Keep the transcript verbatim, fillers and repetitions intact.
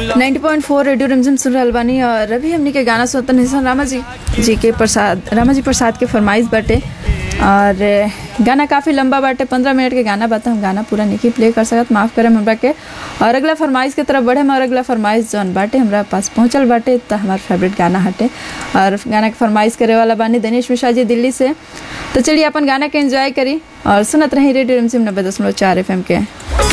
Ninety point फोर radio रिमझिम सुन रहल बानी और अभी हमनी के गाना सुनतन हिस्सा रामा जी जी के प्रसाद रामा जी प्रसाद के फरमाइश बाटे। और गाना काफ़ी लंबा बाटे, पंद्रह मिनट के गाना बाता, हम गाना पूरा नहीं प्ले कर सकत, माफ़ करें हमरा के। और अगला फरमाइश के तरफ बढ़े, और अगला फरमाइश जौन बाटे हमरा पास पहुँचल बाटे तो हमार फेवरेट गाना हटे और गाना के फरमाइश करे वाला बानी दिनेश मिश्रा जी दिल्ली से। तो चलिए अपन गाना के एंजॉय करी और सुनत रही रेडियो रिमझिम नब्बे दशमलव चार एफ एम के।